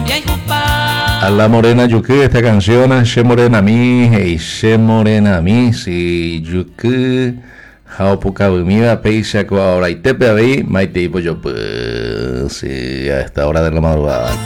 A la morena yuku, esta canción, She Morena Mi, hey, She Morena Mi, si yuku, Haupuka Bumida, Peisha, ahora y Tepe Avi, Maite y Pollo, pues, sí, a esta hora de la madrugada.